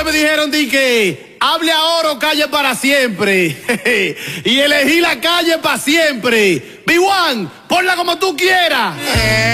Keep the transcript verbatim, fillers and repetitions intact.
me dijeron di que hable ahora o calle para siempre. Y elegí la calle para siempre. B uno, ponla como tú quieras.